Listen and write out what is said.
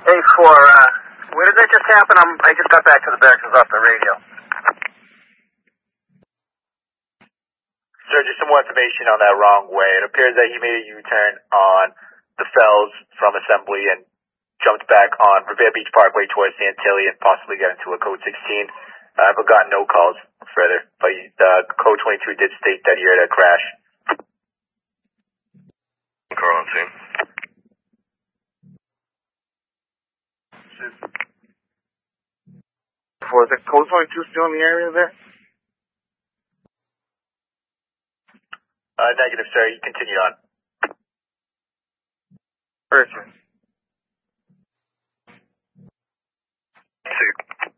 Hey, where did that just happen? I just got back to the barracks. I was off the radio. Sir, just some more information on that wrong way. It appears that he made a U-turn on the Fells from Assembly and jumped back on Revere Beach Parkway towards Santilli and possibly got into a Code 16. I've gotten no calls further, but Code 22 did state that he heard a crash. Car on scene. Was it Code 22 still in the area there? Negative, sir. You continue on. Urgent. See.